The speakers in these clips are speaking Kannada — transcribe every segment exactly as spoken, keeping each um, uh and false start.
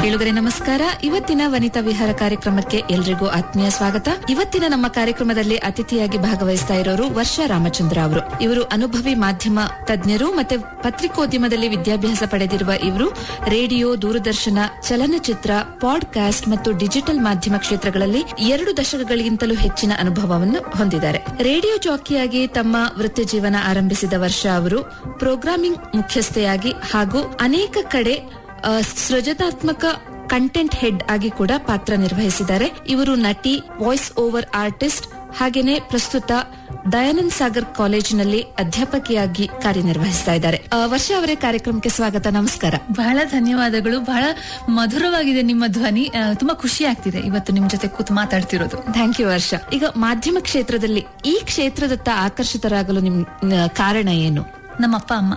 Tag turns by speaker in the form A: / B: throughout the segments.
A: ಕೇಳುಗರೆ ನಮಸ್ಕಾರ. ಇವತ್ತಿನ ವನಿತಾ ವಿಹಾರ ಕಾರ್ಯಕ್ರಮಕ್ಕೆ ಎಲ್ರಿಗೂ ಆತ್ಮೀಯ ಸ್ವಾಗತ. ಇವತ್ತಿನ ನಮ್ಮ ಕಾರ್ಯಕ್ರಮದಲ್ಲಿ ಅತಿಥಿಯಾಗಿ ಭಾಗವಹಿಸ್ತಾ ಇರೋರು ವರ್ಷಾ ರಾಮಚಂದ್ರ ಅವರು. ಇವರು ಅನುಭವಿ ಮಾಧ್ಯಮ ತಜ್ಞರು ಮತ್ತೆ ಪತ್ರಿಕೋದ್ಯಮದಲ್ಲಿ ವಿದ್ಯಾಭ್ಯಾಸ ಪಡೆದಿರುವ ಇವರು ರೇಡಿಯೋ, ದೂರದರ್ಶನ, ಚಲನಚಿತ್ರ, ಪಾಡ್ಕಾಸ್ಟ್ ಮತ್ತು ಡಿಜಿಟಲ್ ಮಾಧ್ಯಮ ಕ್ಷೇತ್ರಗಳಲ್ಲಿ ಎರಡು ದಶಕಗಳಿಗಿಂತಲೂ ಹೆಚ್ಚಿನ ಅನುಭವವನ್ನು ಹೊಂದಿದ್ದಾರೆ. ರೇಡಿಯೋ ಜಾಕಿಯಾಗಿ ತಮ್ಮ ವೃತ್ತಿ ಜೀವನ ಆರಂಭಿಸಿದ ವರ್ಷಾ ಅವರು ಪ್ರೋಗ್ರಾಮಿಂಗ್ ಮುಖ್ಯಸ್ಥೆಯಾಗಿ ಹಾಗೂ ಅನೇಕ ಕಡೆ ಸೃಜನಾತ್ಮಕ ಕಂಟೆಂಟ್ ಹೆಡ್ ಆಗಿ ಕೂಡ ಪಾತ್ರ ನಿರ್ವಹಿಸಿದ್ದಾರೆ. ಇವರು ನಟಿ, ವಾಯ್ಸ್ ಓವರ್ ಆರ್ಟಿಸ್ಟ್, ಹಾಗೇನೆ ಪ್ರಸ್ತುತ ದಯಾನಂದ್ ಸಾಗರ್ ಕಾಲೇಜಿನಲ್ಲಿ ಅಧ್ಯಾಪಕಿಯಾಗಿ ಕಾರ್ಯನಿರ್ವಹಿಸ್ತಾ ಇದ್ದಾರೆ. ವರ್ಷ ಅವರೇ ಕಾರ್ಯಕ್ರಮಕ್ಕೆ ಸ್ವಾಗತ. ನಮಸ್ಕಾರ.
B: ಬಹಳ ಧನ್ಯವಾದಗಳು. ಬಹಳ ಮಧುರವಾಗಿದೆ ನಿಮ್ಮ ಧ್ವನಿ. ತುಂಬಾ ಖುಷಿ ಆಗ್ತಿದೆ ಇವತ್ತು ನಿಮ್ ಜೊತೆ ಕೂತು ಮಾತಾಡ್ತಿರೋದು.
A: ಥ್ಯಾಂಕ್ ಯು ವರ್ಷ. ಈಗ ಮಾಧ್ಯಮ ಕ್ಷೇತ್ರದಲ್ಲಿ ಈ ಕ್ಷೇತ್ರದತ್ತ ಆಕರ್ಷಿತರಾಗಲು ನಿಮ್ ಕಾರಣ ಏನು?
B: ನಮ್ಮ ಅಪ್ಪ ಅಮ್ಮ.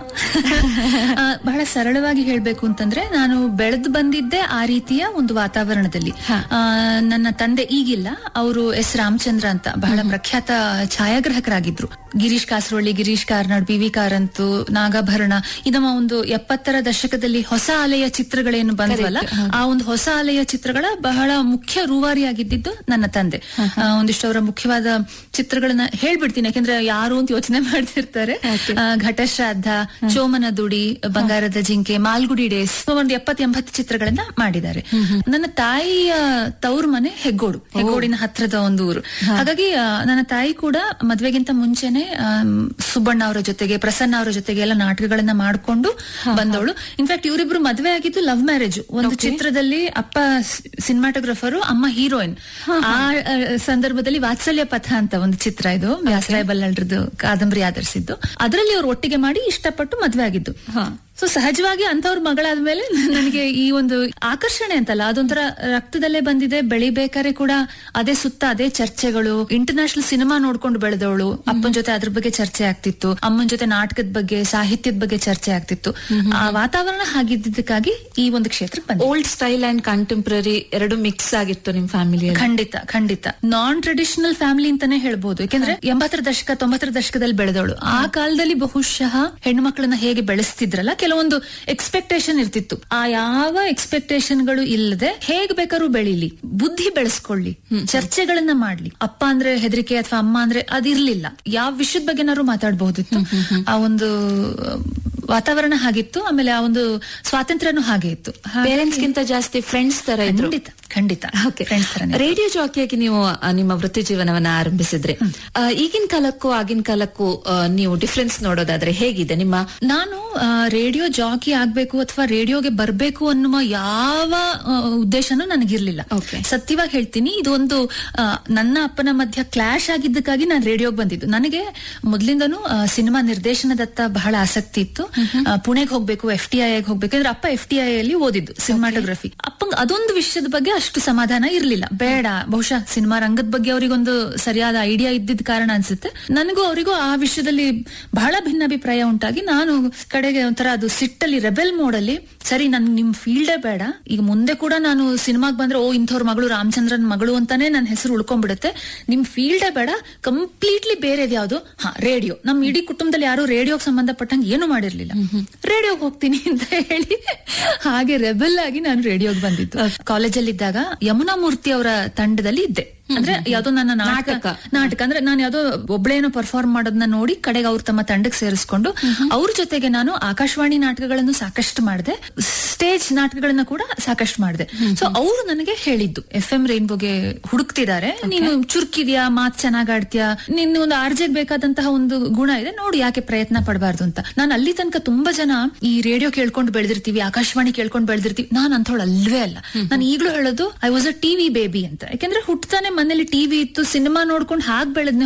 B: ಬಹಳ ಸರಳವಾಗಿ ಹೇಳ್ಬೇಕು ಅಂತಂದ್ರೆ, ನಾನು ಬೆಳೆದು ಬಂದಿದ್ದೆ ಆ ರೀತಿಯ ಒಂದು ವಾತಾವರಣದಲ್ಲಿ. ನನ್ನ ತಂದೆ ಈಗಿಲ್ಲ, ಅವರು ಎಸ್ ರಾಮಚಂದ್ರ ಅಂತ ಬಹಳ ಪ್ರಖ್ಯಾತ ಛಾಯಾಗ್ರಾಹಕರಾಗಿದ್ರು. ಗಿರೀಶ್ ಕಾಸರೊಳ್ಳಿ, ಗಿರೀಶ್ ಕಾರ್ನಾಡ್, ಬಿ ವಿ ಕಾರಂತು, ನಾಗಾಭರಣ, ನಮ್ಮ ಒಂದು ಎಪ್ಪತ್ತರ ದಶಕದಲ್ಲಿ ಹೊಸ ಅಲೆಯ ಚಿತ್ರಗಳೇನು ಬಂದ್ವಲ್ಲ, ಆ ಒಂದು ಹೊಸ ಅಲೆಯ ಚಿತ್ರಗಳ ಬಹಳ ಮುಖ್ಯ ರೂವಾರಿಯಾಗಿದ್ದು ನನ್ನ ತಂದೆ. ಒಂದಿಷ್ಟು ಅವರ ಮುಖ್ಯವಾದ ಚಿತ್ರಗಳನ್ನ ಹೇಳ್ಬಿಡ್ತೀನಿ, ಯಾಕಂದ್ರೆ ಯಾರು ಅಂತ ಯೋಚನೆ ಮಾಡ್ತಿರ್ತಾರೆ. ಘಟಶ್ರಾದ್ದ, ಚೋಮನ ದುಡಿ, ಬಂಗಾರದ ಜಿಂಕೆ, ಮಾಲ್ಗುಡಿ ಡೇಸ್, ಒಂದು ಎಪ್ಪತ್ ಎಂಬತ್ತು ಚಿತ್ರಗಳನ್ನ ಮಾಡಿದ್ದಾರೆ. ನನ್ನ ತಾಯಿಯ ತವ್ರ ಮನೆ ಹೆಗ್ಗೋಡು, ಹೆಗ್ಗೋಡಿನ ಹತ್ರದ ಒಂದು ಊರು. ಹಾಗಾಗಿ ನನ್ನ ತಾಯಿ ಕೂಡ ಮದ್ವೆಗಿಂತ ಮುಂಚೆನೆ ಸುಬ್ಬಣ್ಣ ಅವರ ಜೊತೆಗೆ, ಪ್ರಸನ್ನ ಅವರ ಜೊತೆಗೆ ಎಲ್ಲ ನಾಟಕಗಳನ್ನ ಮಾಡ್ಕೊಂಡು ಬಂದವಳು. ಇನ್ಫ್ಯಾಕ್ಟ್ ಇವರಿಬ್ರು ಮದ್ವೆ ಆಗಿದ್ದು ಲವ್ ಮ್ಯಾರೇಜ್. ಒಂದು ಚಿತ್ರದಲ್ಲಿ ಅಪ್ಪ ಸಿನಿಮಾಟೋಗ್ರಫರು, ಅಮ್ಮ ಹೀರೋಯಿನ್. ಆ ಸಂದರ್ಭದಲ್ಲಿ ವಾತ್ಸಲ್ಯ ಪಥ ಅಂತ ಒಂದು ಚಿತ್ರ, ಇದು ವ್ಯಾಸರಾಯ ಬಲ್ಲಳ್ರದ್ದು ಕಾದಂಬರಿ ಆಧರಿಸಿದ್ದು. ಅದರಲ್ಲಿ ಅವ್ರು ಒಟ್ಟಿಗೆ ಮಾಡಿ ಇಷ್ಟಪಟ್ಟು ಮದ್ವೆ ಆಗಿದ್ದು. ಸೊ ಸಹಜವಾಗಿ ಅಂತವ್ರ ಮಗಳಾದ್ಮೇಲೆ ನನಗೆ ಈ ಒಂದು ಆಕರ್ಷಣೆ ಅಂತಲ್ಲ, ಅದೊಂಥರ ರಕ್ತದಲ್ಲೇ ಬಂದಿದೆ. ಬೆಳಿಬೇಕಾದ್ರೆ ಕೂಡ ಅದೇ ಸುತ್ತ ಅದೇ ಚರ್ಚೆಗಳು. ಇಂಟರ್ನ್ಯಾಷನಲ್ ಸಿನಿಮಾ ನೋಡ್ಕೊಂಡು ಬೆಳೆದವಳು. ಅಪ್ಪನ ಜೊತೆ ಅದ್ರ ಬಗ್ಗೆ ಚರ್ಚೆ ಆಗ್ತಿತ್ತು, ಅಮ್ಮನ ಜೊತೆ ನಾಟಕದ ಬಗ್ಗೆ, ಸಾಹಿತ್ಯದ ಬಗ್ಗೆ ಚರ್ಚೆ ಆಗ್ತಿತ್ತು. ಆ ವಾತಾವರಣ ಹಾಗಿದ್ದಕ್ಕಾಗಿ ಈ ಒಂದು ಕ್ಷೇತ್ರಕ್ಕೆ ಬಂದೆ.
A: ಓಲ್ಡ್ ಸ್ಟೈಲ್ ಅಂಡ್ ಕಂಟೆಂಪ್ರರಿ ಎರಡು ಮಿಕ್ಸ್ ಆಗಿತ್ತು ನಿಮ್ ಫ್ಯಾಮಿಲಿ?
B: ಖಂಡಿತ ಖಂಡಿತ. ನಾನ್ ಟ್ರೆಡಿಷನಲ್ ಫ್ಯಾಮಿಲಿ ಅಂತಾನೆ ಹೇಳ್ಬೋದು. ಯಾಕಂದ್ರೆ ಎಂಬತ್ತರ ದಶಕ ತೊಂಬತ್ತರ ದಶಕದಲ್ಲಿ ಬೆಳೆದವಳು. ಆ ಕಾಲದಲ್ಲಿ ಬಹುಶಃ ಹೆಣ್ಣು ಮಕ್ಕಳನ್ನ ಹೇಗೆ ಬೆಳೆಸ್ತಿದ್ರಲ್ಲ, ಕೆಲವೊಂದು ಎಕ್ಸ್ಪೆಕ್ಟೇಷನ್ ಇರ್ತಿತ್ತು. ಆ ಯಾವ ಎಕ್ಸ್ಪೆಕ್ಟೇಷನ್ಗಳು ಇಲ್ಲದೆ ಹೇಗ್ ಬೇಕಾದ್ರೂ ಬೆಳೀಲಿ, ಬುದ್ಧಿ ಬೆಳೆಸ್ಕೊಳ್ಳಿ, ಚರ್ಚೆಗಳನ್ನ ಮಾಡ್ಲಿ. ಅಪ್ಪ ಅಂದ್ರೆ ಹೆದರಿಕೆ ಅಥವಾ ಅಮ್ಮ ಅಂದ್ರೆ ಅದಿರ್ಲಿಲ್ಲ. ಯಾವ ವಿಷಯದ ಬಗ್ಗೆನಾದ್ರು ಮಾತಾಡಬಹುದಿತ್ತು. ಆ ಒಂದು ವಾತಾವರಣ ಹಾಗಿತ್ತು. ಆಮೇಲೆ ಆ ಒಂದು ಸ್ವಾತಂತ್ರ್ಯನೂ ಹಾಗೆ ಇತ್ತು.
A: ಪೇರೆಂಟ್ಸ್ ಗಿಂತ ಜಾಸ್ತಿ ಫ್ರೆಂಡ್ಸ್ ತರ ಇದ್ರು.
B: ಖಂಡಿತ ಖಂಡಿತ.
A: ರೇಡಿಯೋ ಜಾಕಿಯಾಗಿ ನೀವು ನಿಮ್ಮ ವೃತ್ತಿ ಜೀವನವನ್ನ ಆರಂಭಿಸಿದ್ರೆ, ಈಗಿನ ಕಾಲಕ್ಕೂ ಆಗಿನ ಕಾಲಕ್ಕೂ ನೀವು ಡಿಫ್ರೆನ್ಸ್ ನೋಡೋದಾದ್ರೆ ಹೇಗಿದೆ ನಿಮ್ಮ?
B: ನಾನು ರೇಡಿಯೋ ಜಾಕಿ ಆಗ್ಬೇಕು ಅಥವಾ ರೇಡಿಯೋಗೆ ಬರ್ಬೇಕು ಅನ್ನುವ ಯಾವ ಉದ್ದೇಶನೂ ನನಗಿರ್ಲಿಲ್ಲ. ಸತ್ಯವಾಗಿ ಹೇಳ್ತೀನಿ, ಇದು ಒಂದು ನನ್ನ ಅಪ್ಪನ ಮಧ್ಯ ಕ್ಲಾಶ್ ಆಗಿದ್ದಕ್ಕಾಗಿ ನಾನು ರೇಡಿಯೋಗೆ ಬಂದಿದ್ದು. ನನಗೆ ಮೊದ್ಲಿಂದನೂ ಸಿನಿಮಾ ನಿರ್ದೇಶನದತ್ತ ಬಹಳ ಆಸಕ್ತಿ ಇತ್ತು. ಪುಣೆಗೆ ಹೋಗ್ಬೇಕು, ಎಫ್ ಟಿ ಐ ಹೋಗ್ಬೇಕು. ಅಂದ್ರೆ ಅಪ್ಪ ಎಫ್ ಟಿ ಐ ಅಲ್ಲಿ ಓದಿದ್ದು ಸಿನಿಮಾಟೋಗ್ರಫಿ. ಅಪ್ಪಂಗ ಅದೊಂದು ವಿಷಯದ ಬಗ್ಗೆ ಅಷ್ಟು ಸಮಾಧಾನ ಇರ್ಲಿಲ್ಲ. ಬೇಡ, ಬಹುಶಃ ಸಿನಿಮಾ ರಂಗದ ಬಗ್ಗೆ ಅವರಿಗೊಂದು ಸರಿಯಾದ ಐಡಿಯಾ ಇದ್ದಿದ್ದ ಕಾರಣ ಅನ್ಸುತ್ತೆ. ನನಗೂ ಅವರಿಗೂ ಆ ವಿಷಯದಲ್ಲಿ ಬಹಳ ಭಿನ್ನಾಭಿಪ್ರಾಯ ಉಂಟಾಗಿ ನಾನು ಕಡೆಗೆ ಒಂಥರ ಅದು ಸಿಟ್ಟಲ್ಲಿ ರೆಬೆಲ್ ಮೋಡಲ್ಲಿ, ಸರಿ ನನ್ ನಿಮ್ ಫೀಲ್ಡೇ ಬೇಡ, ಈಗ ಮುಂದೆ ಕೂಡ ನಾನು ಸಿನಿಮಾಗ್ ಬಂದ್ರೆ ಓ ಇಂಥವ್ರ ಮಗಳು, ರಾಮಚಂದ್ರನ್ ಮಗಳು ಅಂತಾನೆ ನನ್ನ ಹೆಸರು ಉಳ್ಕೊಂಡ್ಬಿಡುತ್ತೆ. ನಿಮ್ ಫೀಲ್ಡೇ ಬೇಡ, ಕಂಪ್ಲೀಟ್ಲಿ ಬೇರೆದ್ ಯಾವ್ದು, ಹಾ ರೇಡಿಯೋ. ನಮ್ ಇಡೀ ಕುಟುಂಬದಲ್ಲಿ ಯಾರು ರೇಡಿಯೋಗೆ ಸಂಬಂಧಪಟ್ಟಂಗೆ ಏನು ಮಾಡಿರ್ಲಿಲ್ಲ. ರೇಡಿಯೋಗೆ ಹೋಗ್ತೀನಿ ಅಂತ ಹೇಳಿ ಹಾಗೆ ರೆಬೆಲ್ ಆಗಿ ನಾನು ರೇಡಿಯೋಗೆ ಬಂದಿದ್ದು. ಕಾಲೇಜಲ್ಲಿ ಇದ್ದಾಗ ಯಮುನಾ ಮೂರ್ತಿ ಅವರ ತಂಡದಲ್ಲಿ ಇದ್ದೆ. ಅಂದ್ರೆ ಯಾವ್ದೋ ನನ್ನ ನಾಟಕ ನಾಟಕ ಅಂದ್ರೆ ನಾನು ಯಾವ್ದೋ ಒಬ್ಳೇನೋ ಪರ್ಫಾರ್ಮ್ ಮಾಡೋದನ್ನ ನೋಡಿ ಕಡೆಗೆ ಅವ್ರು ತಮ್ಮ ತಂಡಕ್ಕೆ ಸೇರಿಸ್ಕೊಂಡು ಅವ್ರ ಜೊತೆಗೆ ನಾನು ಆಕಾಶವಾಣಿ ನಾಟಕಗಳನ್ನು ಸಾಕಷ್ಟು ಮಾಡಿದೆ, ಸ್ಟೇಜ್ ನಾಟಕಗಳನ್ನ ಕೂಡ ಸಾಕಷ್ಟು ಮಾಡಿದೆ. ಸೊ ಅವರು ನನಗೆ ಹೇಳಿದ್ದು, ಎಫ್ ಎಂ ರೈನ್ಬೋಗೆ ಹುಡುಕ್ತಿದ್ದಾರೆ, ನೀನು ಚುರುಕಿದ್ಯಾ, ಮಾತ್ ಚೆನ್ನಾಗ್ ಆಡ್ತೀಯಾ, ನಿನ್ನ ಒಂದು ಆರ್ಜೆಗ್ ಬೇಕಾದಂತಹ ಒಂದು ಗುಣ ಇದೆ, ನೋಡಿ ಯಾಕೆ ಪ್ರಯತ್ನ ಪಡಬಾರ್ದು ಅಂತ. ನಾನು ಅಲ್ಲಿ ತನಕ ತುಂಬಾ ಜನ ಈ ರೇಡಿಯೋ ಕೇಳ್ಕೊಂಡು ಬೆಳೆದಿರ್ತೀವಿ, ಆಕಾಶವಾಣಿ ಕೇಳ್ಕೊಂಡು ಬೆಳೆದಿರ್ತೀವಿ. ನಾನ್ ಅಂಥವಳು ಅಲ್ವೇ ಅಲ್ಲ. ನಾನು ಈಗ್ಲೂ ಹೇಳೋದು I was a TV baby ಅಂತ. ಯಾಕಂದ್ರೆ ಹುಟ್ಟತಾನೆ ಮನೇಲಿ ಟಿವಿ ಇತ್ತು, ಸಿನಿಮಾ ನೋಡ್ಕೊಂಡು ಹಾಗೆ ಬೆಳೆದ್ನೆ